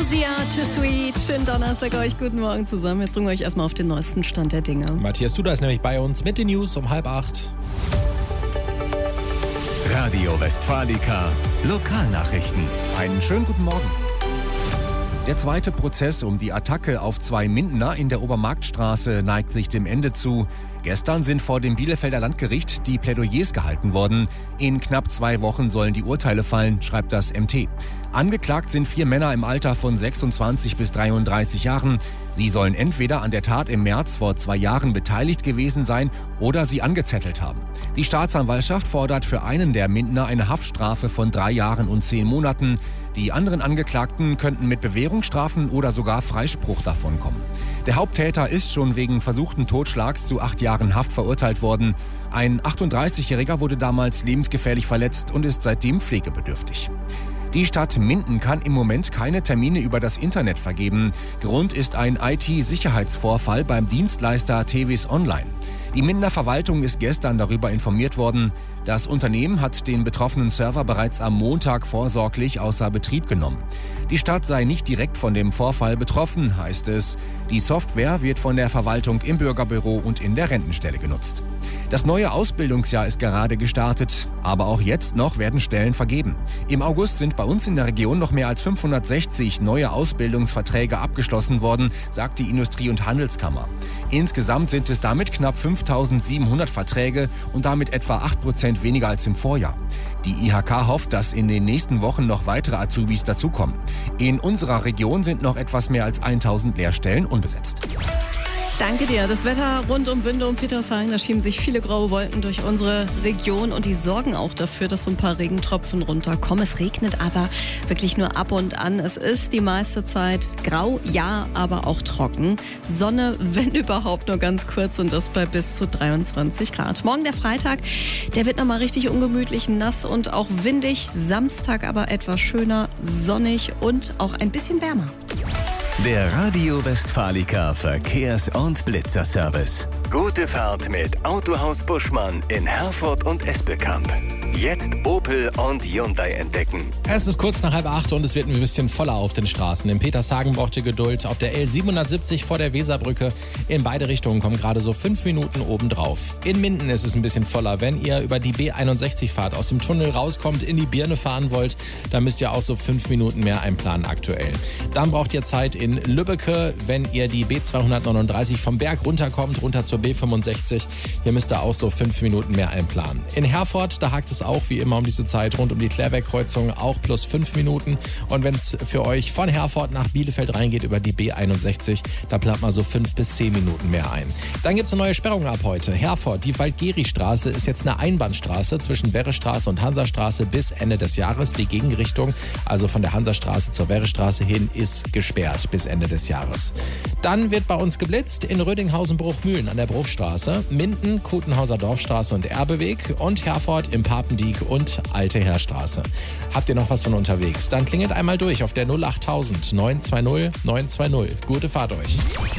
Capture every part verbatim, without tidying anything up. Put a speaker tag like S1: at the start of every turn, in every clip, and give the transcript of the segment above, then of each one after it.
S1: Sia, Too Sweet. Schönen Donnerstag euch. Guten Morgen zusammen. Jetzt bringen wir euch erstmal auf den neuesten Stand der Dinge.
S2: Matthias Duda ist nämlich bei uns mit den News um halb acht.
S3: Radio Westfalica, Lokalnachrichten.
S4: Einen schönen guten Morgen. Der zweite Prozess um die Attacke auf zwei Mindener in der Obermarktstraße neigt sich dem Ende zu. Gestern sind vor dem Bielefelder Landgericht die Plädoyers gehalten worden. In knapp zwei Wochen sollen die Urteile fallen, schreibt das M T. Angeklagt sind vier Männer im Alter von sechsundzwanzig bis dreiunddreißig Jahren. Sie sollen entweder an der Tat im März vor zwei Jahren beteiligt gewesen sein oder sie angezettelt haben. Die Staatsanwaltschaft fordert für einen der Mindener eine Haftstrafe von drei Jahren und zehn Monaten. Die anderen Angeklagten könnten mit Bewährungsstrafen oder sogar Freispruch davonkommen. Der Haupttäter ist schon wegen versuchten Totschlags zu acht Jahren Haft verurteilt worden. Ein achtunddreißigjähriger wurde damals lebensgefährlich verletzt und ist seitdem pflegebedürftig. Die Stadt Minden kann im Moment keine Termine über das Internet vergeben. Grund ist ein I T-Sicherheitsvorfall beim Dienstleister T V S Online. Die Mindener Verwaltung ist gestern darüber informiert worden. Das Unternehmen hat den betroffenen Server bereits am Montag vorsorglich außer Betrieb genommen. Die Stadt sei nicht direkt von dem Vorfall betroffen, heißt es. Die Software wird von der Verwaltung im Bürgerbüro und in der Rentenstelle genutzt. Das neue Ausbildungsjahr ist gerade gestartet, aber auch jetzt noch werden Stellen vergeben. Im August sind bei uns in der Region noch mehr als fünfhundertsechzig neue Ausbildungsverträge abgeschlossen worden, sagt die Industrie- und Handelskammer. Insgesamt sind es damit knapp fünftausendsiebenhundert Verträge und damit etwa acht Prozent weniger als im Vorjahr. Die I H K hofft, dass in den nächsten Wochen noch weitere Azubis dazukommen. In unserer Region sind noch etwas mehr als tausend Lehrstellen unbesetzt.
S1: Danke dir. Das Wetter rund um Bünde und Petershagen, da schieben sich viele graue Wolken durch unsere Region und die sorgen auch dafür, dass so ein paar Regentropfen runterkommen. Es regnet aber wirklich nur ab und an. Es ist die meiste Zeit grau, ja, aber auch trocken. Sonne, wenn überhaupt, nur ganz kurz und das bei bis zu dreiundzwanzig Grad. Morgen der Freitag, der wird nochmal richtig ungemütlich, nass und auch windig. Samstag aber etwas schöner, sonnig und auch ein bisschen wärmer.
S3: Der Radio Westfalica Verkehrs- und Blitzerservice. Gute Fahrt mit Autohaus Buschmann in Herford und Espelkamp. Jetzt Opel und Hyundai entdecken.
S2: Es ist kurz nach halb acht und es wird ein bisschen voller auf den Straßen. In Petershagen braucht ihr Geduld. Auf der L siebenhundertsiebzig vor der Weserbrücke in beide Richtungen kommen gerade so fünf Minuten obendrauf. In Minden ist es ein bisschen voller. Wenn ihr über die B einundsechzig fahrt, aus dem Tunnel rauskommt, in die Birne fahren wollt, dann müsst ihr auch so fünf Minuten mehr einplanen aktuell. Dann braucht ihr Zeit in Lübbecke, wenn ihr die B zweihundertneununddreißig vom Berg runterkommt, runter zur B fünfundsechzig. Hier müsst ihr auch so fünf Minuten mehr einplanen. In Herford, da hakt es auch wie immer um diese Zeit rund um die Klärberg-Kreuzung, auch plus fünf Minuten. Und wenn es für euch von Herford nach Bielefeld reingeht über die B einundsechzig, da plant man so fünf bis zehn Minuten mehr ein. Dann gibt es eine neue Sperrung ab heute. Herford, die Waldgeri-Straße ist jetzt eine Einbahnstraße zwischen Werrestraße und Hansastraße bis Ende des Jahres. Die Gegenrichtung, also von der Hansastraße zur Werrestraße hin, ist gesperrt bis Ende des Jahres. Dann wird bei uns geblitzt in Rödinghausen-Bruchmühlen an der Bruchstraße, Minden, Kutenhauser Dorfstraße und Erbeweg und Herford im Papendiek und Alte Heerstraße. Habt ihr noch was von unterwegs? Dann klingelt einmal durch auf der null achttausend neun zwei null neun zwei null. Gute Fahrt euch.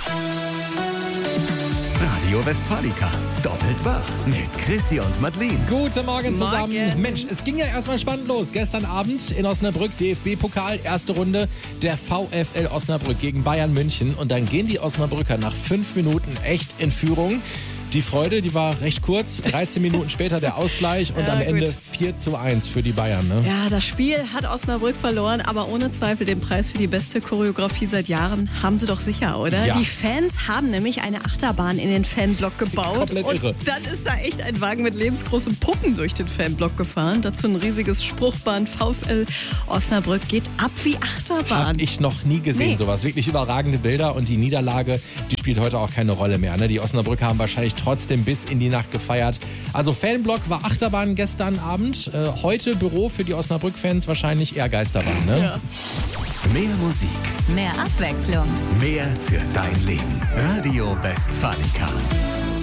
S3: Radio Westfalica. Doppelt wach mit Chrissy und Madeleine.
S2: Guten Morgen zusammen.
S1: Morgen.
S2: Mensch, es ging ja erstmal spannend los. Gestern Abend in Osnabrück, D F B-Pokal, erste Runde, der VfL Osnabrück gegen Bayern München. Und dann gehen die Osnabrücker nach fünf Minuten echt in Führung. Die Freude, die war recht kurz. dreizehn Minuten später der Ausgleich und
S1: ja,
S2: am Ende
S1: gut.
S2: vier zu eins für die Bayern. Ne?
S1: Ja, das Spiel hat Osnabrück verloren, aber ohne Zweifel den Preis für die beste Choreografie seit Jahren haben sie doch sicher, oder?
S2: Ja.
S1: Die Fans haben nämlich eine Achterbahn in den Fanblock gebaut.
S2: Komplett
S1: und
S2: irre.
S1: dann ist da echt ein Wagen mit lebensgroßen Puppen durch den Fanblock gefahren. Dazu ein riesiges Spruchband. VfL Osnabrück geht ab wie Achterbahn.
S2: Hab ich noch nie gesehen,
S1: Nee.
S2: sowas. Wirklich überragende Bilder und die Niederlage, die spielt heute auch keine Rolle mehr. Ne? Die Osnabrücker haben wahrscheinlich trotzdem bis in die Nacht gefeiert. Also Fanblock war Achterbahn gestern Abend. Äh, heute Büro für die Osnabrück-Fans wahrscheinlich eher Geisterbahn. Ne?
S1: Ja.
S3: Mehr Musik,
S5: Mehr Abwechslung.
S3: mehr für dein Leben. Radio Westfalica.